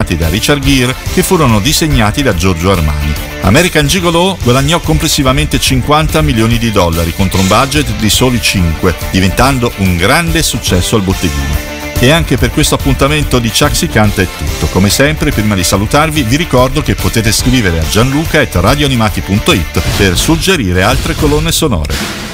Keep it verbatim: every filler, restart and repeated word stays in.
disegnati da Richard Gere che furono disegnati da Giorgio Armani. American Gigolo guadagnò complessivamente cinquanta milioni di dollari contro un budget di soli cinque, diventando un grande successo al botteghino. E anche per questo appuntamento di Ciak si canta è tutto. Come sempre, prima di salutarvi, vi ricordo che potete scrivere a gianluca chiocciola radioanimati punto it per suggerire altre colonne sonore.